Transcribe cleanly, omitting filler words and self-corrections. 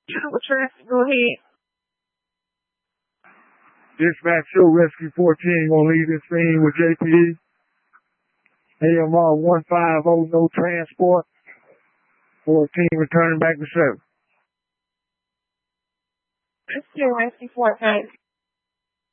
Go ahead. Dispatch Show Rescue 14 gonna leave this scene with JPE. AMR 150, no transport. 14 returning back to service. Let's do Rescue 14.